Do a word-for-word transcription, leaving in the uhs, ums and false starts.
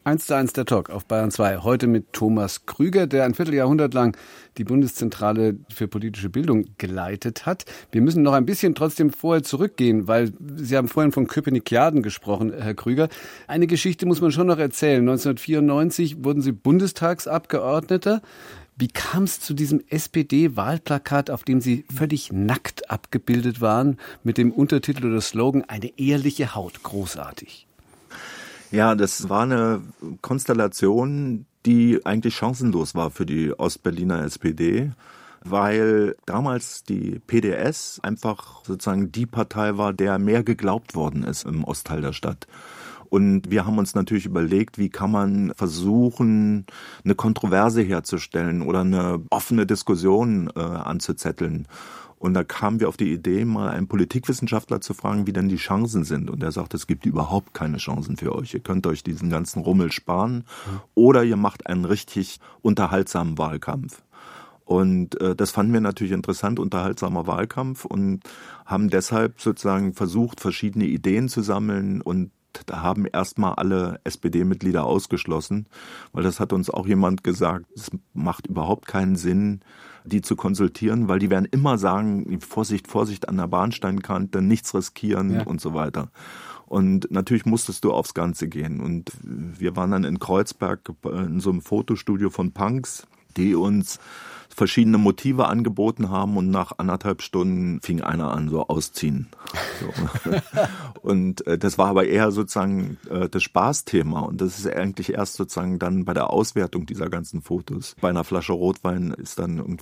eins zu eins der Talk auf Bayern zwei. Heute mit Thomas Krüger, der ein Vierteljahrhundert lang die Bundeszentrale für politische Bildung geleitet hat. Wir müssen noch ein bisschen trotzdem vorher zurückgehen, weil Sie haben vorhin von Köpenikiaden gesprochen, Herr Krüger. Eine Geschichte muss man schon noch erzählen. neunzehnhundertvierundneunzig wurden Sie Bundestagsabgeordneter. Wie kam es zu diesem S P D-Wahlplakat, auf dem Sie völlig nackt abgebildet waren, mit dem Untertitel oder Slogan „Eine ehrliche Haut"? Großartig. Ja, das war eine Konstellation, die eigentlich chancenlos war für die Ostberliner S P D, weil damals die P D S einfach sozusagen die Partei war, der mehr geglaubt worden ist im Ostteil der Stadt. Und wir haben uns natürlich überlegt, wie kann man versuchen, eine Kontroverse herzustellen oder eine offene Diskussion äh, anzuzetteln. Und da kamen wir auf die Idee, mal einen Politikwissenschaftler zu fragen, wie denn die Chancen sind. Und er sagt, es gibt überhaupt keine Chancen für euch. Ihr könnt euch diesen ganzen Rummel sparen oder ihr macht einen richtig unterhaltsamen Wahlkampf. Und äh, das fanden wir natürlich interessant, unterhaltsamer Wahlkampf, und haben deshalb sozusagen versucht, verschiedene Ideen zu sammeln, und da haben erstmal alle S P D-Mitglieder ausgeschlossen, weil das hat uns auch jemand gesagt, es macht überhaupt keinen Sinn, die zu konsultieren, weil die werden immer sagen, Vorsicht, Vorsicht an der Bahnsteinkante, nichts riskieren, ja, und so weiter. Und natürlich musstest du aufs Ganze gehen. Und wir waren dann in Kreuzberg in so einem Fotostudio von Punks, die uns verschiedene Motive angeboten haben, und nach anderthalb Stunden fing einer an, so ausziehen. So. Und äh, das war aber eher sozusagen äh, das Spaßthema, und das ist eigentlich erst sozusagen dann bei der Auswertung dieser ganzen Fotos. Bei einer Flasche Rotwein ist dann